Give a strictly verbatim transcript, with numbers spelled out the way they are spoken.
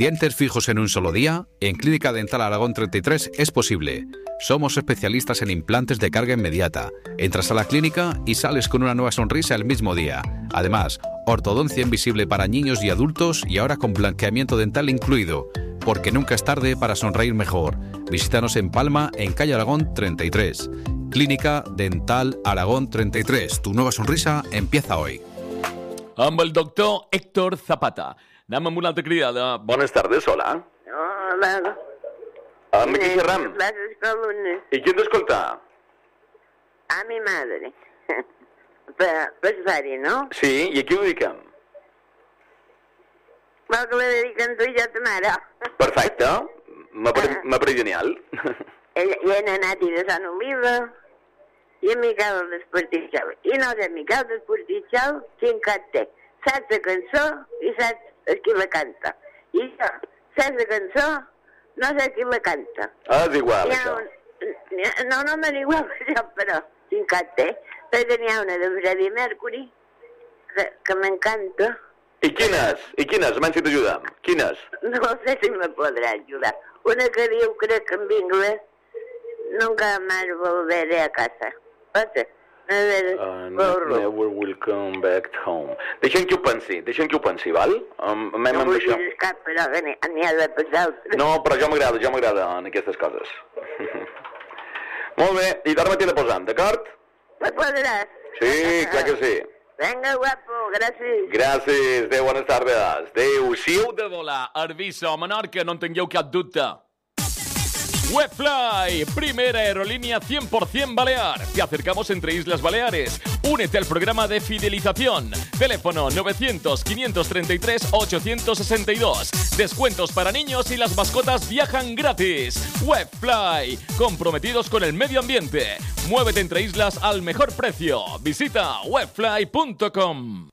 ¿Dientes fijos en un solo día? En Clínica Dental Aragón treinta y tres es posible. Somos especialistas en implantes de carga inmediata. Entras a la clínica y sales con una nueva sonrisa el mismo día. Además, ortodoncia invisible para niños y adultos y ahora con blanqueamiento dental incluido. Porque nunca es tarde para sonreír mejor. Visítanos en Palma, en calle Aragón treinta y tres. Clínica Dental Aragón treinta y tres. Tu nueva sonrisa empieza hoy. Amb el doctor Héctor Zapata. Anem amb una altra cridada. Buenas tardes, hola. Hola. Amb qui xerram? Las columnas. I qui t'escolta? A mi madre. Per, per Sari, ¿no? Sí, i a qui ho dediquem? Vol que le dediquen tu i jo a ta mare. Perfecte, m'ha parit genial. Ella, i en Anati de Sant Oliva i en Miquel d'Esportitxal. I no sé, Miquel d'Esportitxal, quin cap té? Saps la cançó i saps qui la canta. I jo, saps la cançó, no sé qui la canta. Ah, és igual, això. Un, no, no m'és igual això, però quin cap té? Però n'hi ha una de Freddie Mercury que, que m'encanta. I quines? I quines? Menys si t'ajudem. Quines? No sé si me podrà ajudar. Una que diu, crec que en inglés, nunca más volveré a casa. Passa. A veure, uh, never will come back home. Deixem que ho pensi, deixem que ho pensi, val? Um, no vull dir cap, però n'hi ha de pensar altres. No, però jo m'agrada, jo m'agrada en aquestes coses. Molt bé, i torna t'hi de posant, d'acord? Me podràs? Sí, clar que sí. Venga, guapo, gràcies. Gràcies, adéu, bones tardes. Adéu, si heu de volar, Arviso, Menorca, no en tingueu cap dubte. Webfly, primera aerolínea cien por ciento balear. Te acercamos entre Islas Baleares. Únete al programa de fidelización. Teléfono novecientos, quinientos treinta y tres, ochocientos sesenta y dos. Descuentos para niños y las mascotas viajan gratis. Webfly, comprometidos con el medio ambiente. Muévete entre islas al mejor precio. Visita webfly punto com.